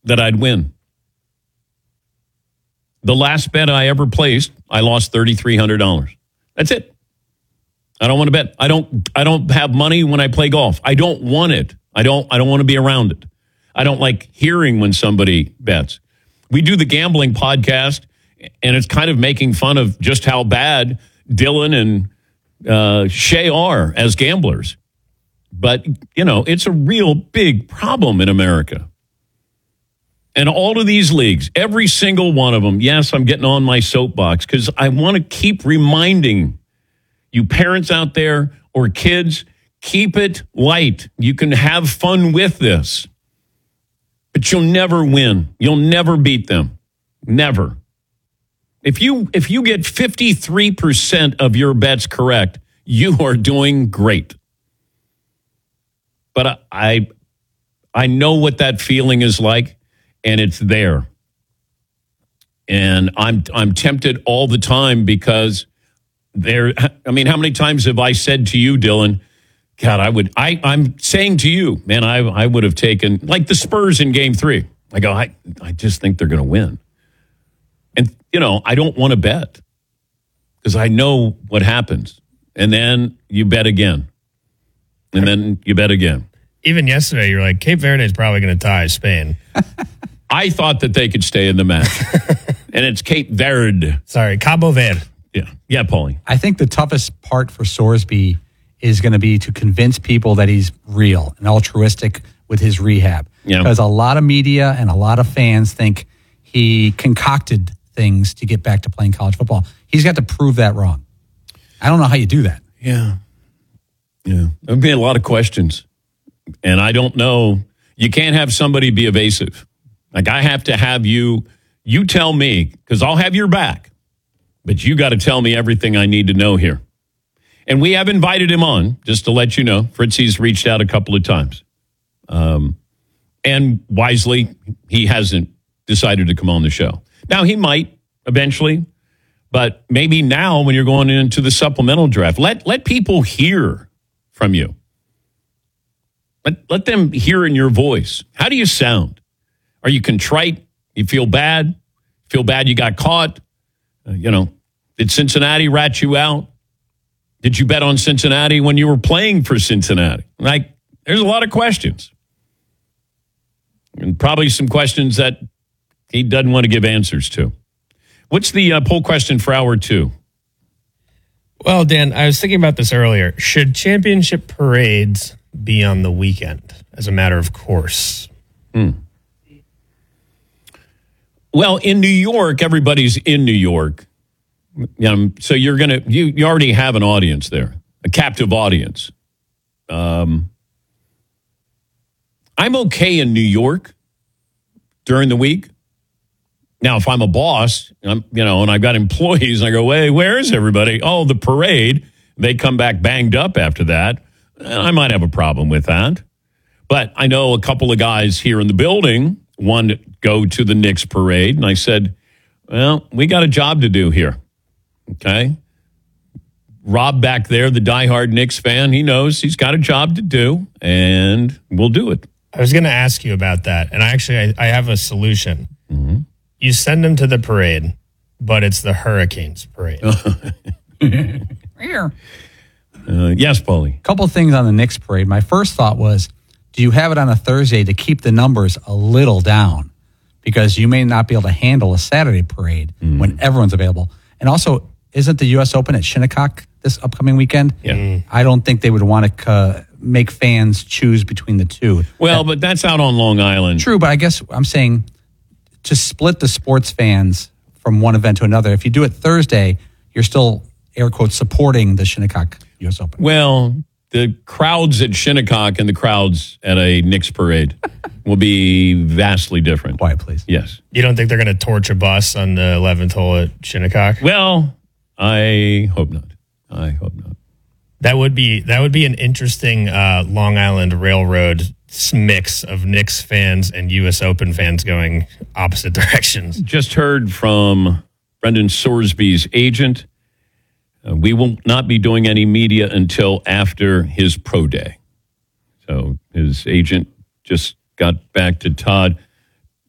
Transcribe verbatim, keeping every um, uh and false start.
that I'd win. The last bet I ever placed, I lost three thousand three hundred dollars. That's it. I don't want to bet. I don't I don't have money when I play golf. I don't want it. I don't I don't want to be around it. I don't like hearing when somebody bets. We do the gambling podcast, and it's kind of making fun of just how bad Dylan and uh, Shay are as gamblers. But, you know, it's a real big problem in America. And all of these leagues, every single one of them, yes, I'm getting on my soapbox because I want to keep reminding you parents out there or kids, keep it light. You can have fun with this. But you'll never win. You'll never beat them. Never. If you if you get fifty-three percent of your bets correct, you are doing great. But I I know what that feeling is like, and it's there. And I'm I'm tempted all the time because there I mean, how many times have I said to you, Dylan, God, I would I I'm saying to you, man, I I would have taken like the Spurs in game three. I go, I I just think they're going to win. And you know, I don't want to bet because I know what happens. And then you bet again. And then you bet again. Even yesterday, you're like, Cape Verde is probably going to tie Spain. I thought that they could stay in the match. And it's Cape Verde. Sorry, Cabo Verde. Yeah. Yeah, Paulie. I think the toughest part for Sorsby is going to be to convince people that he's real and altruistic with his rehab. Yeah. Because a lot of media and a lot of fans think he concocted things to get back to playing college football. He's got to prove that wrong. I don't know how you do that. Yeah. Yeah. There'll be a lot of questions. And I don't know. You can't have somebody be evasive. Like I have to have you, you tell me, because I'll have your back. But you got to tell me everything I need to know here. And we have invited him on, just to let you know. Fritzy's reached out a couple of times. Um, and wisely, he hasn't decided to come on the show. Now, he might eventually. But maybe now when you're going into the supplemental draft, let let people hear from you. Let, let them hear in your voice. How do you sound? Are you contrite? You feel bad? Feel bad you got caught? Uh, you know, did Cincinnati rat you out? Did you bet on Cincinnati when you were playing for Cincinnati? Like, there's a lot of questions. And probably some questions that he doesn't want to give answers to. What's the uh, poll question for hour two? Well, Dan, I was thinking about this earlier. Should championship parades be on the weekend as a matter of course? Hmm. Well, in New York, everybody's in New York. Um, so you're going to, you, you already have an audience there, a captive audience. Um, I'm okay in New York during the week. Now, if I'm a boss, I'm, you know, and I've got employees, and I go, hey, where is everybody? Oh, the parade. They come back banged up after that. I might have a problem with that. But I know a couple of guys here in the building want to go to the Knicks parade. And I said, well, we got a job to do here. Okay. Rob back there, the diehard Knicks fan, he knows he's got a job to do, and we'll do it. I was going to ask you about that. And I actually, I, I have a solution. Mm-hmm. You send them to the parade, but it's the Hurricanes parade. Here. Uh, yes, Paulie. A couple of things on the Knicks parade. My first thought was, do you have it on a Thursday to keep the numbers a little down? Because you may not be able to handle a Saturday parade mm. when everyone's available. And also, isn't the U S Open at Shinnecock this upcoming weekend? Yeah. Mm. I don't think they would want to uh, make fans choose between the two. Well, that, but that's out on Long Island. True, but I guess I'm saying to split the sports fans from one event to another. If you do it Thursday, you're still, air quotes, supporting the Shinnecock U S Open. Well, the crowds at Shinnecock and the crowds at a Knicks parade will be vastly different. Quiet, please. Yes. You don't think they're going to torch a bus on the eleventh hole at Shinnecock? Well, I hope not. I hope not. That would be that would be an interesting uh, Long Island Railroad mix of Knicks fans and U S Open fans going opposite directions. Just heard from Brendan Sorsby's agent. Uh, we will not be doing any media until after his pro day. So his agent just got back to Todd.